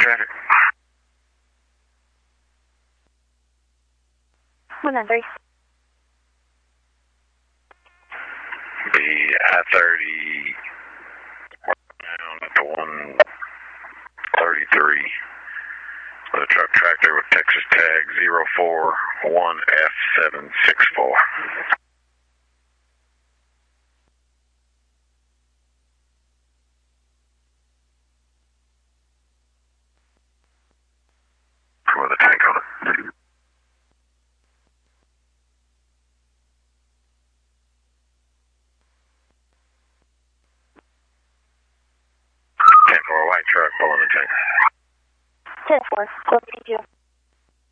traffic. 193. Be I-30 down at the 133. The truck tractor with Texas tag 041F764. With a tank on it. 10-4 white truck pulling the tank. 10-4. Close to you.